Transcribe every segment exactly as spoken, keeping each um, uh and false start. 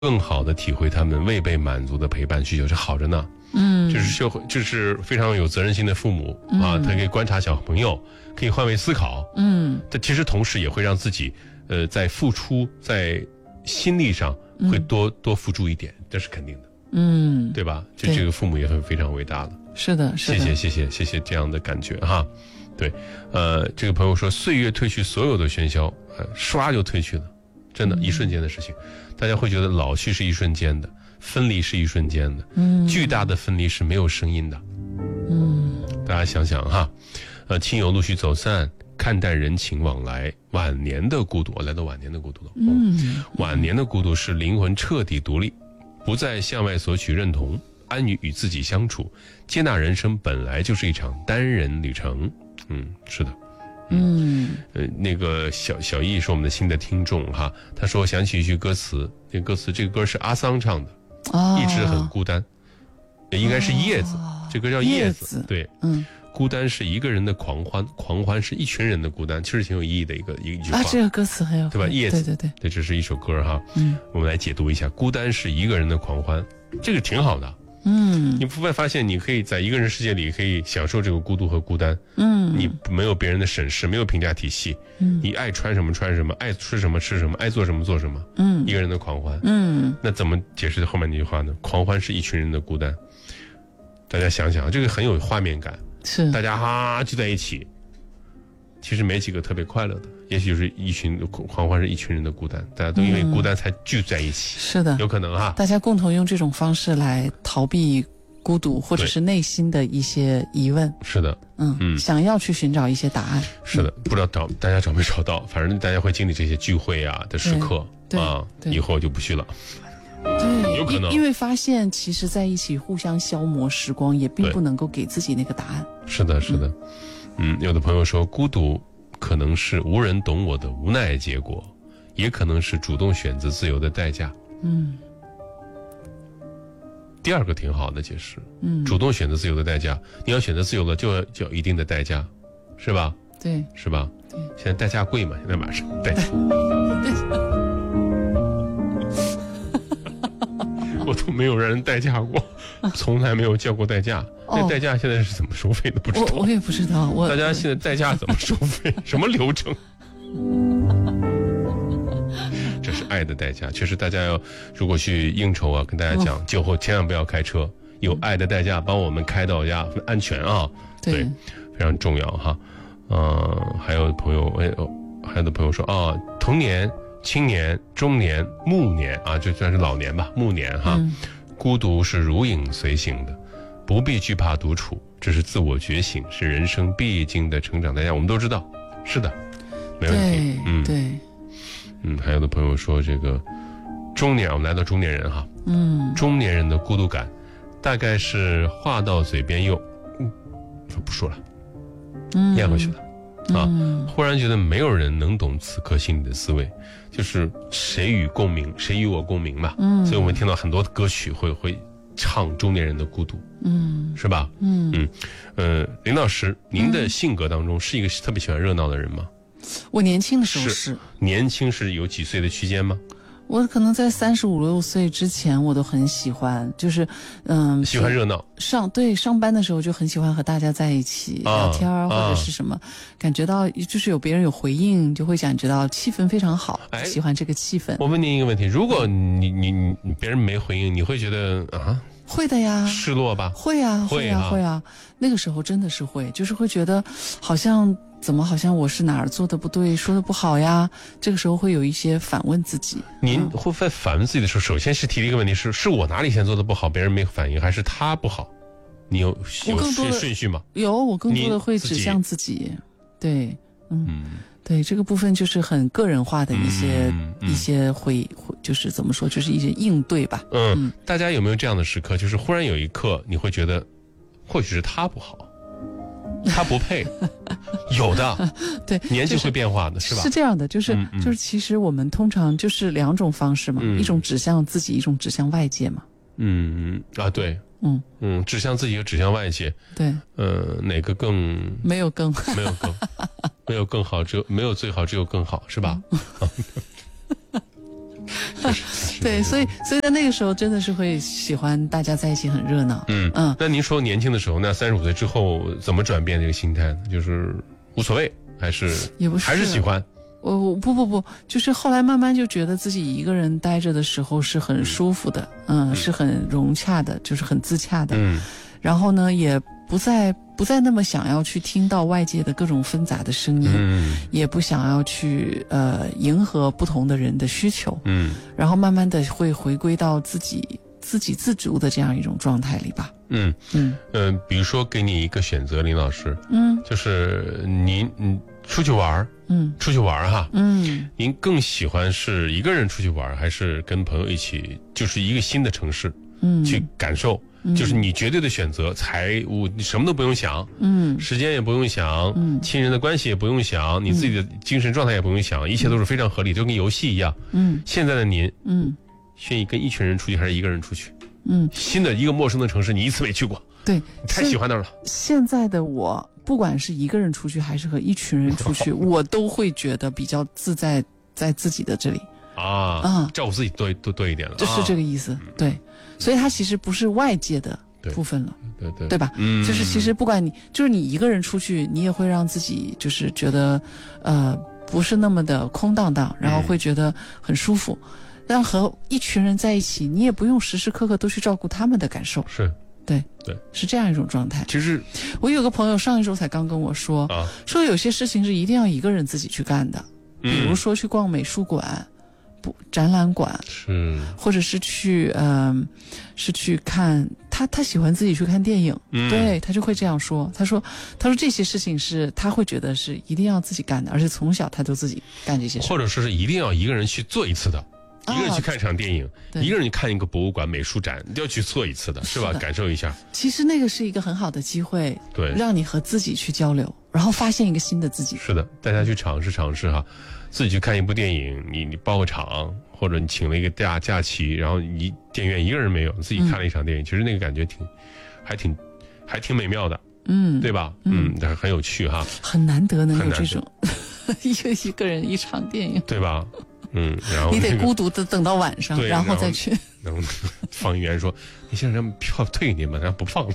更好的体会他们未被满足的陪伴需求，这好着呢。嗯，就是社会，就是非常有责任心的父母、嗯、啊，他可以观察小朋友，可以换位思考。嗯，但其实同时也会让自己，呃，在付出，在心力上会多、嗯、多付出一点，这是肯定的。嗯，对吧？就这个父母也很非常伟大的。 是的，是的。 谢谢，谢谢，谢谢这样的感觉哈。对，呃，这个朋友说，岁月褪去所有的喧嚣，呃，唰就褪去了。真的，一瞬间的事情，大家会觉得老去是一瞬间的，分离是一瞬间的，嗯，巨大的分离是没有声音的，嗯，大家想想哈，呃，亲友陆续走散，看淡人情往来，晚年的孤独，来到晚年的孤独了，嗯，晚年的孤独是灵魂彻底独立，不再向外索取认同，安于与自己相处，接纳人生本来就是一场单人旅程，嗯，是的。嗯，呃，那个小小易是我们的新的听众哈，他说想起一句歌词，那个歌词这个歌是阿桑唱的，哦、一直很孤单，应该是叶子，哦、这歌叫叶子，叶子对，嗯，孤单是一个人的狂欢，狂欢是一群人的孤单，其实挺有意义的一个一句话啊， 这个歌词很有对吧？叶子， 对对对， 对，这是一首歌哈，嗯，我们来解读一下，孤单是一个人的狂欢，这个挺好的。嗯，你不会发现，你可以在一个人世界里可以享受这个孤独和孤单。嗯，你没有别人的审视，没有评价体系。嗯，你爱穿什么穿什么，爱吃什么吃什么，爱做什么做什么。嗯，一个人的狂欢。嗯，那怎么解释后面那句话呢？狂欢是一群人的孤单。大家想想，这个很有画面感。 是， 大家哈聚在一起，其实没几个特别快乐的。也许就是一群狂欢是一群人的孤单，大家都因为孤单才聚在一起。嗯、是的， 有可能哈。 大家共同用这种方式来逃避孤独，或者是内心的一些疑问。 是的， 嗯嗯，想要去寻找一些答案。 是的，嗯、不知道找大家找没找到，反正大家会经历这些聚会啊的时刻啊，以后就不去了。 对， 有可能， 因为发现其实在一起互相消磨时光，也并不能够给自己那个答案。 是的，是的，嗯，嗯有的朋友说孤独。可能是无人懂我的无奈结果，也可能是主动选择自由的代价。嗯，第二个挺好的解释。嗯，主动选择自由的代价，你要选择自由了，就要就要一定的代价，是吧？ 对， 是吧？对，现在代价贵嘛，现在马上代价。我都没有让人代驾过，从来没有叫过代驾。那、哦、代驾现在是怎么收费的？不知道。 我, 我也不知道。我大家现在代驾怎么收费？什么流程？这是爱的代价。确实，大家要如果去应酬啊，跟大家讲，哦、酒后千万不要开车，有爱的代驾帮我们开到家安全啊。对，对非常重要哈。嗯、呃，还有朋友，哎，还有的朋友说啊，童年。青年、中年、暮年啊，就算是老年吧，暮年哈，嗯、孤独是如影随形的，不必惧怕独处，这是自我觉醒，是人生必经的成长代价。我们都知道，是的，没问题。嗯， 对， 嗯，还有的朋友说这个中年，我们来到中年人哈，嗯，中年人的孤独感，大概是话到嘴边又，嗯，不说了，嗯，咽回去了。啊、嗯，忽然觉得没有人能懂此刻心里的滋味，就是谁与共鸣，谁与我共鸣嘛。嗯，所以我们听到很多歌曲会会唱中年人的孤独，嗯，是吧？嗯嗯，呃，林老师，您的性格当中是一个特别喜欢热闹的人吗？ 我年轻的时候 是, 是，年轻是有几岁的区间吗？ 我可能在三十五六岁之前，我都很喜欢，就是嗯， 喜欢热闹。 上对上班的时候就很喜欢和大家在一起聊天、啊、或者是什么、啊，感觉到就是有别人有回应，就会感觉到气氛非常好，哎、喜欢这个气氛。 我问您一个问题：如果你你你别人没回应，你会觉得啊？ 会的呀， 失落吧？ 会啊，会啊，会啊。那个时候真的是会，就是会觉得好像。怎么好像我是哪儿做的不对，说的不好呀？这个时候会有一些反问自己。 您会在反问自己的时候，首先是提了一个问题是：是我哪里先做的不好，别人没反应，还是他不好？你有有顺序吗？ 有，我更多的会指向自己。对，嗯，嗯对，这个部分就是很个人化的一些、嗯嗯、一些会，就是怎么说，就是一些应对吧。 嗯，嗯大家有没有这样的时刻？就是忽然有一刻，你会觉得，或许是他不好。他不配，有的， 对， 年纪会变化的，是吧？ 是这样的，就是、嗯嗯、就是，其实我们通常就是两种方式嘛，嗯、一种指向自己，一种指向外界嘛。 嗯啊，对，嗯嗯，指向自己和指向外界， 对， 呃，哪个更没有更没有更没有更好，只有没有最好，只有更好，是吧？ 对，所以所以在那个时候真的是会喜欢大家在一起很热闹。 嗯嗯。那您说年轻的时候，那三十五岁之后怎么转变这个心态呢？就是无所谓，还是也不是， 还是喜欢？ 我不不不，就是后来慢慢就觉得自己一个人待着的时候是很舒服的，嗯，嗯是很融洽的，就是很自洽的。嗯。然后呢，也不再不再那么想要去听到外界的各种纷杂的声音，嗯，也不想要去呃迎合不同的人的需求，嗯，然后慢慢的会回归到自己自给自足的这样一种状态里吧。 嗯嗯嗯、呃，比如说给你一个选择，林老师，嗯，就是您嗯出去玩，嗯，出去玩哈，嗯，您更喜欢是一个人出去玩，还是跟朋友一起，就是一个新的城市，嗯，去感受？就是你绝对的选择，财务你什么都不用想，嗯，时间也不用想，嗯，亲人的关系也不用想，你自己的精神状态也不用想，一切都是非常合理，就跟游戏一样。嗯，现在的您，嗯，愿意跟一群人出去还是一个人出去？嗯，新的一个陌生的城市，你一次没去过， 对， 你太喜欢那儿了。 现在的我，不管是一个人出去还是和一群人出去，我都会觉得比较自在，在自己的这里。 啊啊，照顾自己多多多一点了， 就是这个意思。对，所以它其实不是外界的部分了， 对对对吧？嗯，就是其实不管你，就是你一个人出去，你也会让自己就是觉得，呃，不是那么的空荡荡，然后会觉得很舒服。但和一群人在一起，你也不用时时刻刻都去照顾他们的感受， 是， 对对， 是这样一种状态。 其实我有个朋友上一周才刚跟我说，啊、说有些事情是一定要一个人自己去干的，比如说去逛美术馆。不，展览馆是， 或者是去，嗯、呃，是去看他，他喜欢自己去看电影，嗯、对他就会这样说。他说，他说这些事情是他会觉得是一定要自己干的，而且从小他就自己干这些事， 或者说是一定要一个人去做一次的，一个人去看一场电影，哦、一个人去看一个博物馆、美术展，都要去做一次的，是吧？感受一下。 其实那个是一个很好的机会， 对， 让你和自己去交流，然后发现一个新的自己。 是的，大家去尝试尝试哈。自己去看一部电影，你你包个场，或者你请了一个假假期，然后你电影院一个人没有，你自己看了一场电影，嗯、其实那个感觉挺，还挺，还挺美妙的，嗯，对吧？嗯，但是很有趣哈， 很难得能有这种一个一个人一场电影， 对吧？嗯，然后、 那个、你得孤独的等到晚上，然后再去。 然后放映员说：“你先让票退你们，然后不放了。”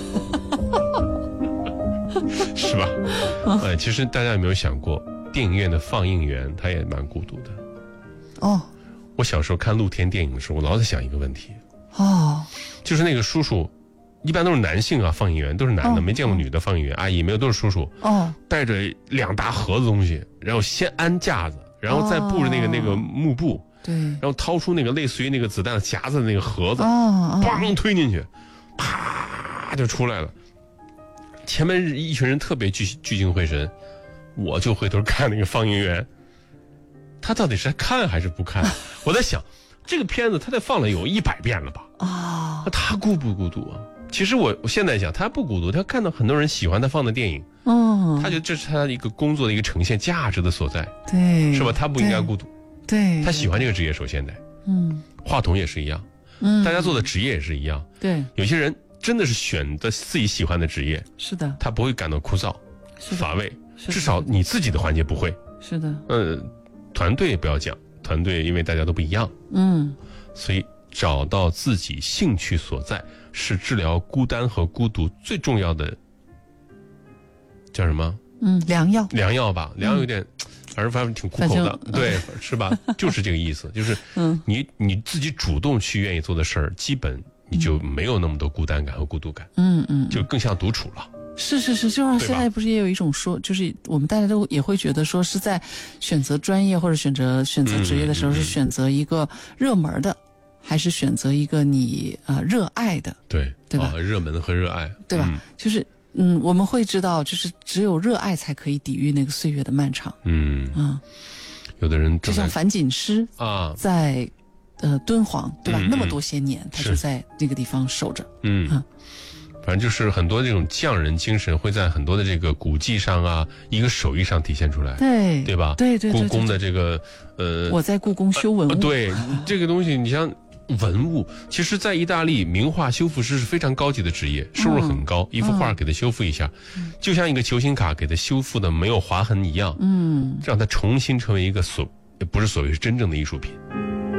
是吧？呃，其实大家有没有想过？电影院的放映员他也蛮孤独的。哦，我小时候看露天电影的时候，我老在想一个问题。哦，就是那个叔叔，一般都是男性啊，放映员都是男的，哦、没见过女的放映员，哦、阿姨没有，都是叔叔。哦，带着两大盒子东西，然后先安架子，然后再布着那个、哦、那个幕布， 对， 然后掏出那个类似于那个子弹夹子的那个盒子，哦，砰推进去，啪就出来了。前面一群人特别聚聚精会神。我就回头看那个放映员，他到底是看还是不看？我在想，这个片子他得放了有一百遍了吧？啊、哦，他孤不孤独啊？其实我我现在想，他不孤独，他看到很多人喜欢他放的电影，哦，他觉得这是他一个工作的一个呈现价值的所在， 对， 是吧？他不应该孤独， 对， 他喜欢这个职业，首先得，嗯，话筒也是一样，嗯，大家做的职业也是一样， 对， 有些人真的是选的自己喜欢的职业， 是的， 他不会感到枯燥、乏味。至少你自己的环节不会， 是的， 呃，团队也不要讲，团队因为大家都不一样，嗯，所以找到自己兴趣所在是治疗孤单和孤独最重要的，叫什么？ 嗯，良药， 良药吧，良药有点，嗯、反正反正挺苦口的，对，是吧？就是这个意思，就是，嗯，你你自己主动去愿意做的事儿，基本你就没有那么多孤单感和孤独感，嗯嗯，就更像独处了。 是是是，就像现在不是也有一种说，就是我们大家都也会觉得说是在选择专业或者选择选择职业的时候，是选择一个热门的，还是选择一个你呃热爱的？ 对对吧？ 哦、热门和热爱， 对吧？嗯、就是嗯，我们会知道，就是只有热爱才可以抵御那个岁月的漫长。嗯啊， 有的人就像樊锦诗啊，在呃敦煌对吧？嗯、那么多些年，他就在那个地方守着。嗯啊。 反正就是很多这种匠人精神会在很多的这个古迹上啊，一个手艺上体现出来， 对对吧？ 对对对， 故宫的这个呃， 我在故宫修文物， 呃、对这个东西，你像文物，其实，在意大利，名画修复师是非常高级的职业，收入很高，嗯、一幅画给它修复一下，嗯、就像一个球星卡给它修复的没有划痕一样，嗯，让它重新成为一个所不是所谓是真正的艺术品。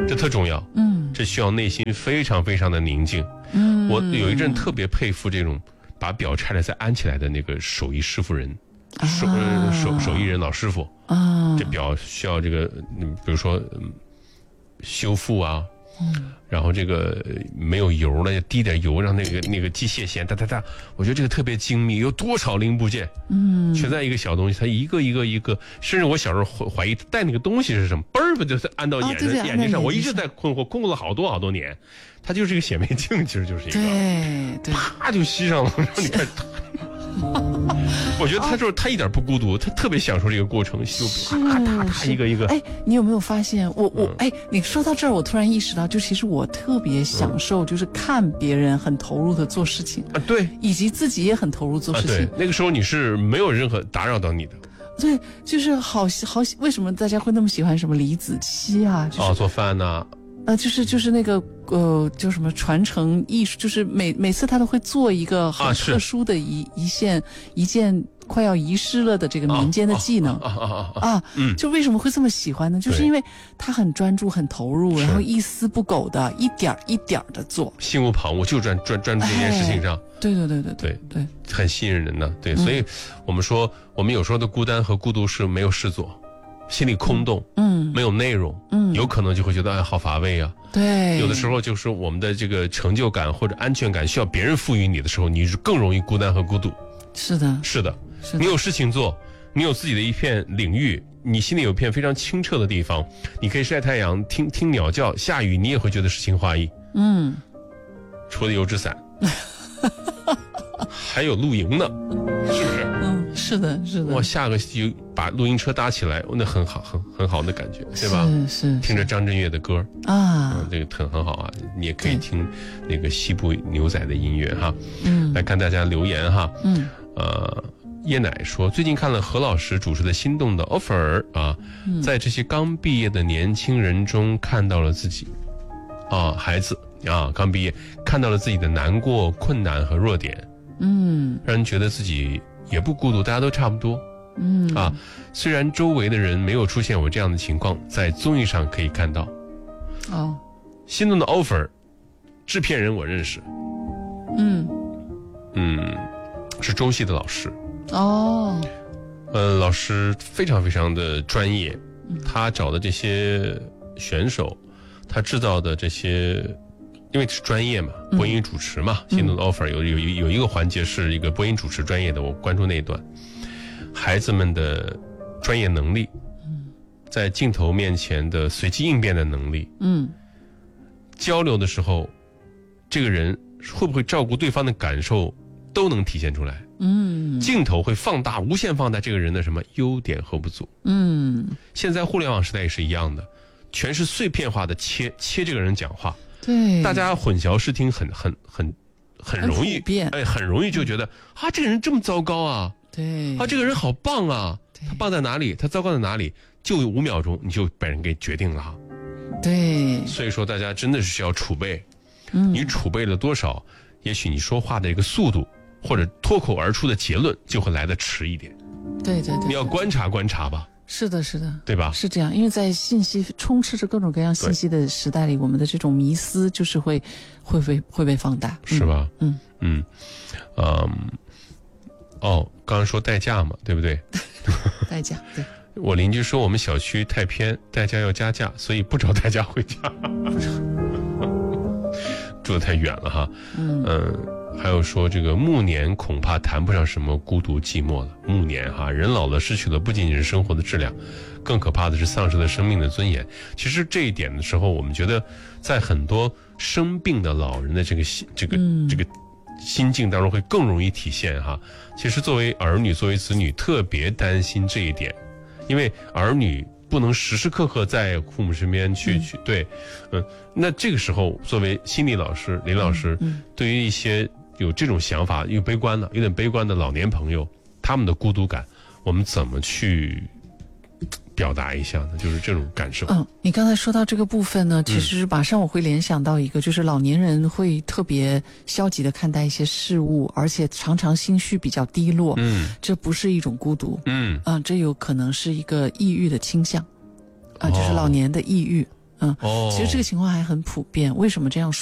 这特重要。嗯，这需要内心非常非常的宁静。嗯，我有一阵特别佩服这种把表拆了再安起来的那个手艺师傅人，啊、手、呃、手手艺人老师傅啊。这表需要这个，嗯，比如说、嗯、修复啊。嗯，然后这个没有油了，滴点油，让那个那个机械线哒哒哒，我觉得这个特别精密，有多少零部件，嗯，全在一个小东西，它一个一个一个，甚至我小时候怀怀疑带那个东西是什么，嘣儿不就是按到眼睛、哦、眼睛上，我一直在困惑，困惑了好多好多年，它就是一个显微镜，其实就是一个， 对对， 啪就吸上了，然后你看。我觉得他说他一点不孤独，他特别享受这个过程，就咔咔咔一个一个。 哎，你有没有发现我我哎，你说到这儿，我突然意识到，就其实我特别享受，就是看别人很投入的做事情啊，对， 以及自己也很投入做事情。 对，那个时候你是没有任何打扰到你的。 对，就是好好，为什么大家会那么喜欢什么李子柒啊？就是、 哦，做饭呐、啊。 呃，就是就是那个呃，叫什么传承艺术，就是每每次他都会做一个很特殊的一、啊、一件一件快要遗失了的这个民间的技能啊啊啊啊, 啊嗯，就为什么会这么喜欢呢？就是因为他很专注、很投入，然后一丝不苟的一点一点的做， 心无旁骛，就专专专注这件事情上。 哎、对对对对对对， 很吸引人的。对、嗯，所以我们说，我们有时候的孤单和孤独是没有事做。心里空洞，嗯，没有内容，嗯，有可能就会觉得哎，好乏味啊。 对， 有的时候就是我们的这个成就感或者安全感需要别人赋予你的时候，你是更容易孤单和孤独。 是的， 是的，是的，你有事情做，你有自己的一片领域，你心里有片非常清澈的地方，你可以晒太阳，听听鸟叫，下雨你也会觉得诗情画意。嗯，除了油纸伞，还有露营呢，是不是？ 嗯，是的，是的。 哇，下个就把露营车搭起来，那很好，很很好的感觉，对吧？ 是是。 听着张震岳的歌啊，嗯，这个很很好啊。你也可以听那个西部牛仔的音乐哈。嗯。来看大家留言哈。嗯。呃，椰奶说最近看了何老师主持的《心动的 offer》啊，嗯、在这些刚毕业的年轻人中看到了自己啊，孩子啊，刚毕业看到了自己的难过、困难和弱点。嗯，让人觉得自己也不孤独，大家都差不多。嗯啊，虽然周围的人没有出现我这样的情况，在综艺上可以看到。哦，心动的 offer， 制片人我认识。嗯嗯，是中戏的老师。哦，呃，老师非常非常的专业，他找的这些选手，他制造的这些。因为是专业嘛，播音主持嘛，嗯、心动的 offer 有有有一个环节是一个播音主持专业的，我关注那一段，孩子们的专业能力，嗯，在镜头面前的随机应变的能力，嗯，交流的时候，这个人会不会照顾对方的感受，都能体现出来，嗯，镜头会放大、无限放大这个人的什么优点和不足，嗯，现在互联网时代也是一样的，全是碎片化的切切这个人讲话。 对， 大家混淆视听很很很很容易，哎，很容易就觉得、嗯、啊，这个人这么糟糕啊， 对， 啊，这个人好棒啊，他棒在哪里？他糟糕在哪里？就五秒钟你就被人给决定了哈。 对， 所以说大家真的是需要储备，嗯，你储备了多少，也许你说话的一个速度或者脱口而出的结论就会来得迟一点。 对对 对, 对， 你要观察观察吧。 是的，是的， 对吧？ 是这样，因为在信息充斥着各种各样信息的时代里，我们的这种迷思就是会会被会被放大， 是吧？ 嗯嗯嗯，哦，刚刚说代驾嘛，对不对？ 代驾，对。 我邻居说我们小区太偏，代驾要加价，所以不找代驾回家，住得太远了哈。嗯。嗯还有说这个暮年恐怕谈不上什么孤独寂寞了。暮年哈，人老了失去的不仅仅是生活的质量，更可怕的是丧失了生命的尊严。其实这一点的时候，我们觉得在很多生病的老人的这个心这个、嗯、这个心境当中会更容易体现哈。其实作为儿女，作为子女，特别担心这一点，因为儿女不能时时刻刻在父母身边去、嗯、去对，嗯，那这个时候作为心理老师林老师、嗯嗯、对于一些有这种想法又悲观的有点悲观的老年朋友，他们的孤独感我们怎么去表达一下呢？就是这种感受。 嗯，你刚才说到这个部分呢，其实马上我会联想到一个、嗯、就是老年人会特别消极的看待一些事物，而且常常心绪比较低落。嗯，这不是一种孤独。嗯，啊，这有可能是一个抑郁的倾向。啊，就是老年的抑郁。 嗯， 哦， 其实这个情况还很普遍。为什么这样